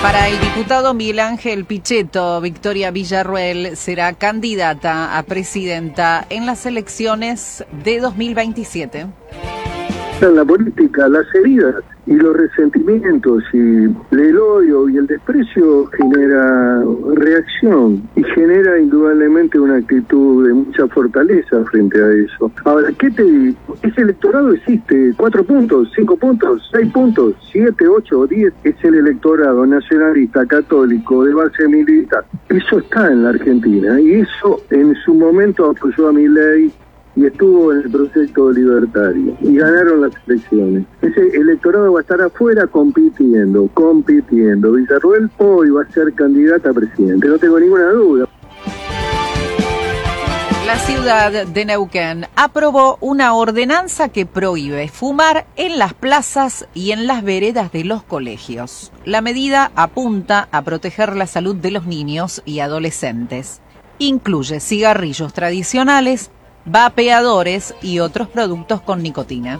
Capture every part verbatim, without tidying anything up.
Para el diputado Miguel Ángel Pichetto, Victoria Villarruel será candidata a presidenta en las elecciones de dos mil veintisiete. En la política, las heridas y los resentimientos y el odio y el desprecio genera reacción y genera indudablemente una actitud de mucha fortaleza frente a eso. Ahora, ¿qué te digo? Ese electorado existe, cuatro puntos, cinco puntos, seis puntos, siete, ocho o diez, es el electorado nacionalista, católico, de base militar. Eso está en la Argentina y eso en su momento apoyó a Milei y estuvo en el proyecto libertario y ganaron las elecciones. Ese electorado va a estar afuera compitiendo, compitiendo. Villarruel hoy va a ser candidata a presidente, no tengo ninguna duda. La ciudad de Neuquén aprobó una ordenanza que prohíbe fumar en las plazas y en las veredas de los colegios. La medida apunta a proteger la salud de los niños y adolescentes. Incluye cigarrillos tradicionales, vapeadores y otros productos con nicotina.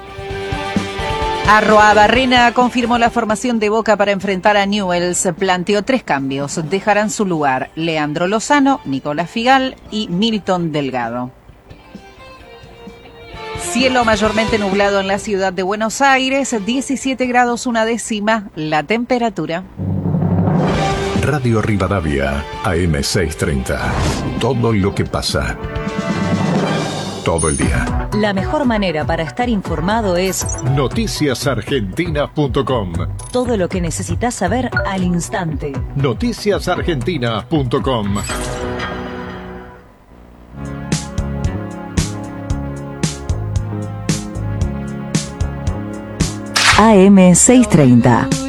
Arruabarrena confirmó la formación de Boca para enfrentar a Newell's. Planteó tres cambios. Dejarán su lugar Leandro Lozano, Nicolás Figal y Milton Delgado. Cielo mayormente nublado en la ciudad de Buenos Aires, diecisiete grados una décima la temperatura. Radio Rivadavia, A M seiscientos treinta. Todo lo que pasa. Todo el día. La mejor manera para estar informado es noticias argentina punto com. Todo lo que necesitas saber al instante. noticias argentina punto com. A M seiscientos treinta.